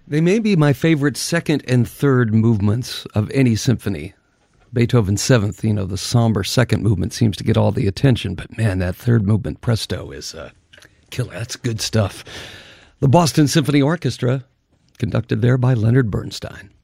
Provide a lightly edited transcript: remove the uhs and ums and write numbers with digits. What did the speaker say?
They may be my favorite second and third movements of any symphony. Beethoven's Seventh, the somber second movement seems to get all the attention, but man, that third movement, presto, is killer. That's good stuff. The Boston Symphony Orchestra, conducted there by Leonard Bernstein.